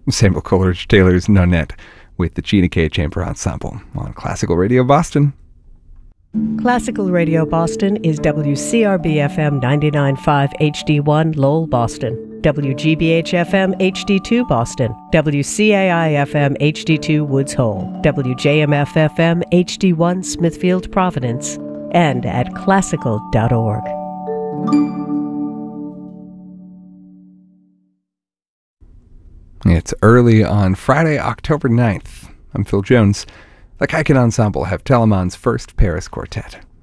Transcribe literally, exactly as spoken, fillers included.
Samuel Coleridge Taylor's Nonette with the Gina K Chamber Ensemble on Classical Radio Boston. Classical Radio Boston is W C R B F M ninety-nine point five H D one Lowell, Boston, W G B H F M H D two Boston, W C A I F M H D two Woods Hole, W J M F F M H D one Smithfield, Providence, and at classical dot org. It's early on Friday, October ninth. I'm Phil Jones. The Kaiken Ensemble have Telemann's first Paris Quartet.